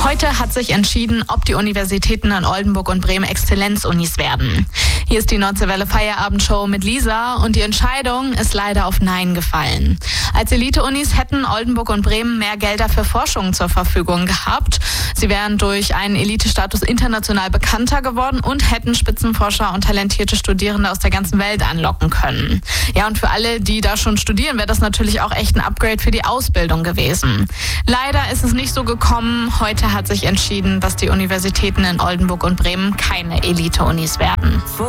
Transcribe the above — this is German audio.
Heute hat sich entschieden, ob die Universitäten in Oldenburg und Bremen Exzellenzunis werden. Hier ist die Nordseewelle Feierabendshow mit Lisa und die Entscheidung ist leider auf Nein gefallen. Als Elite-Unis hätten Oldenburg und Bremen mehr Gelder für Forschung zur Verfügung gehabt. Sie wären durch einen Elite-Status international bekannter geworden und hätten Spitzenforscher und talentierte Studierende aus der ganzen Welt anlocken können. Ja, und für alle, die da schon studieren, wäre das natürlich auch echt ein Upgrade für die Ausbildung gewesen. Leider ist es nicht so gekommen. Heute hat sich entschieden, dass die Universitäten in Oldenburg und Bremen keine Elite-Unis werden.